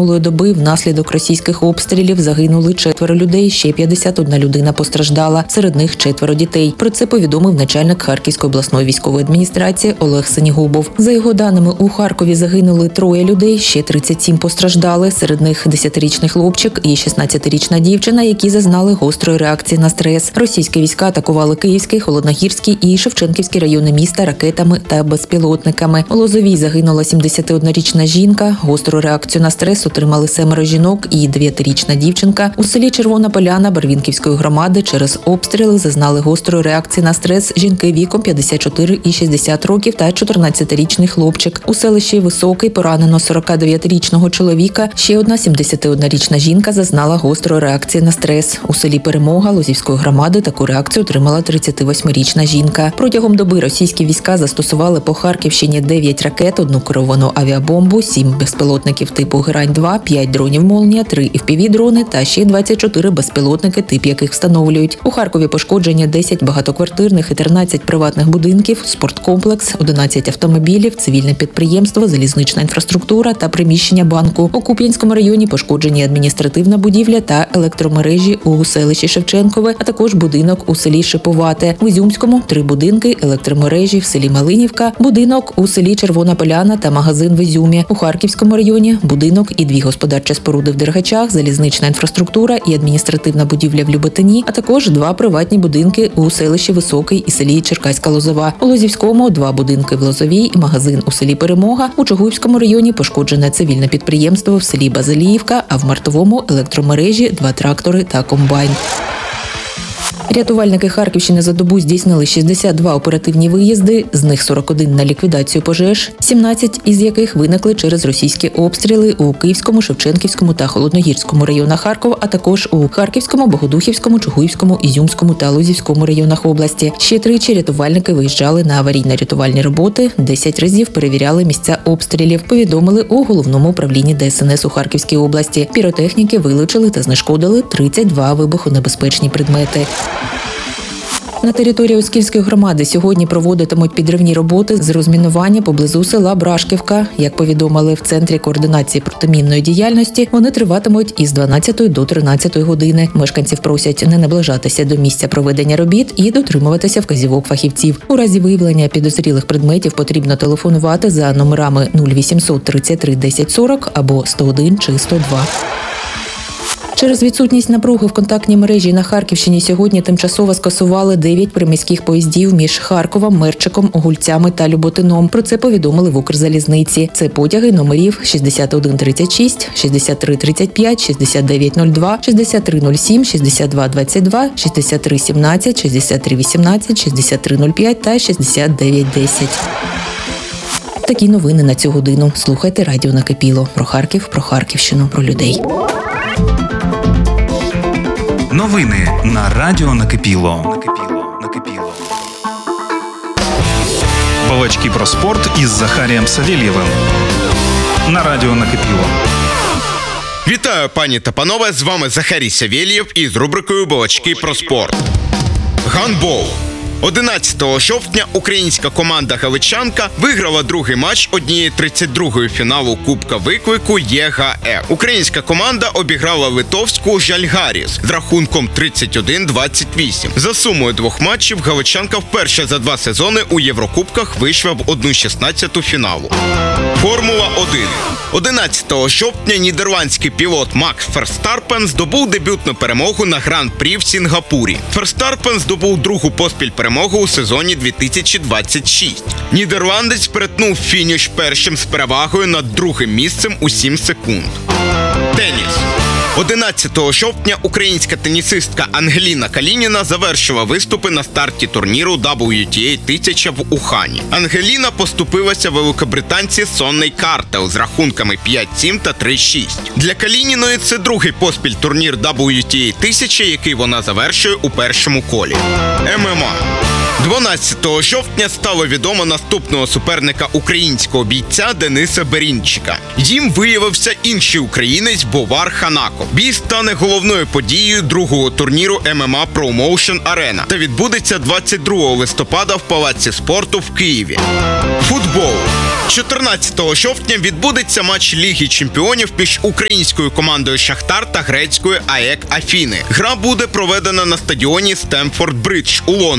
минулої доби внаслідок російських обстрілів загинули 4 людей, ще 51 людина постраждала, серед них 4 дітей. Про це повідомив начальник Харківської обласної військової адміністрації Олег Сенігубов. За його даними, у Харкові загинули 3 людей, ще 37 постраждали, серед них 10-річний хлопчик і 16-річна дівчина, які зазнали гострої реакції на стрес. Російські війська атакували Київський, Холодногірський і Шевченківський райони міста ракетами та безпілотниками. У Лозовій загинула 71-річна жінка. Гостру реакцію на стрес отримали 7 жінок і 9-річна дівчинка. У селі Червона Поляна Барвінківської громади через обстріли зазнали гострої реакції на стрес жінки віком 54 і 60 років та 14-річний хлопчик. У селищі Високий поранено 49-річного чоловіка. Ще одна 71-річна жінка зазнала гострої реакції на стрес. У селі Перемога Лозівської громади таку реакцію отримала 38-річна жінка. Протягом доби російські війська застосували по Харківщині 9 ракет, 1 керовану авіабомбу, 7 безпілотників типу Герань-2, 5 дронів «Молнія», 3 FPV-дрони та ще 24 безпілотники, тип яких встановлюють. У Харкові пошкоджені 10 багатоквартирних і 13 приватних будинків, спорткомплекс, 11 автомобілів, цивільне підприємство, залізнична інфраструктура та приміщення банку. У Куп'янському районі пошкоджені адміністративна будівля та електромережі у селищі Шевченкове, а також будинок у селі Шиповате. В Ізюмському 3 будинки, електромережі в селі Малинівка, будинок у селі Червона Поляна та магазин в Ізюмі. У Харківському районі будинок і 2 господарчі споруди в Дергачах, залізнична інфраструктура і адміністративна будівля в Люботині, а також 2 приватні будинки у селищі Високий і селі Черкаська Лозова. У Лозівському 2 будинки в Лозовій і магазин у селі Перемога. У Чугуївському районі пошкоджене цивільне підприємство в селі Базиліївка, а в Мартовому електромережі, 2 трактори та комбайн. Рятувальники Харківщини за добу здійснили 62 оперативні виїзди, з них 41 на ліквідацію пожеж, 17 із яких виникли через російські обстріли у Київському, Шевченківському та Холодногірському районах Харкова, а також у Харківському, Богодухівському, Чугуївському, Ізюмському та Лозівському районах області. Ще 3 рятувальники виїжджали на аварійно-рятувальні роботи, 10 разів перевіряли місця обстрілів, повідомили у Головному управлінні ДСНС у Харківській області. Піротехніки вилучили та знешкодили 32 вибухонебезпечні предмети. На території Оскільської громади сьогодні проводитимуть підривні роботи з розмінування поблизу села Брашківка. Як повідомили в Центрі координації протимінної діяльності, вони триватимуть із 12 до 13 години. Мешканців просять не наближатися до місця проведення робіт і дотримуватися вказівок фахівців. У разі виявлення підозрілих предметів потрібно телефонувати за номерами 0800 33 10 40 або 101 чи 102. Через відсутність напруги в контактній мережі на Харківщині сьогодні тимчасово скасували 9 приміських поїздів між Харковом, Мерчиком, Огульцями та Люботином. Про це повідомили в Укрзалізниці. Це потяги номерів 6136, 6335, 6902, 6307, 6222, 6317, 6318, 6305 та 6910. Такі новини на цю годину. Слухайте радіо «Накипіло». Про Харків, про Харківщину, про людей. Новини на радіо «Накипіло». Балачки про спорт із Захарієм Савєлєвим. На радіо «Накипіло». Вітаю, пані та панове, з вами Захарій Савєлєв із рубрикою «Балачки про спорт». Гандбол. 11 жовтня українська команда «Галичанка» виграла другий матч 1/32 фіналу Кубка Виклику ЄГЕ. Українська команда обіграла литовську «Жальгаріс» з рахунком 31-28. За сумою 2 матчів «Галичанка» вперше за 2 сезони у Єврокубках вийшла в 1/16 фіналу. Формула-1. 11 жовтня нідерландський пілот Макс Ферстаппен здобув дебютну перемогу на Гран-прі в Сінгапурі. Ферстаппен здобув другу поспіль перемогу у сезоні 2026. Нідерландець перетнув фініш першим з перевагою над другим місцем у 7 секунд. Теніс. 11 жовтня українська тенісистка Ангеліна Калініна завершила виступи на старті турніру WTA 1000 в Ухані. Ангеліна поступилася великобританці Сонней Картел з рахунками 5-7 та 3-6. Для Калініної це другий поспіль турнір WTA 1000, який вона завершує у першому колі. ММА. 12 жовтня стало відомо наступного суперника українського бійця Дениса Берінчика. Їм виявився інший українець Бовар Ханако. Бій стане головною подією другого турніру ММА Promotion Arena та відбудеться 22 листопада в Палаці спорту в Києві. Футбол. 14 жовтня відбудеться матч Ліги Чемпіонів між українською командою «Шахтар» та грецькою АЕК Афіни. Гра буде проведена на стадіоні Стемфорд Бридж у Лондоні.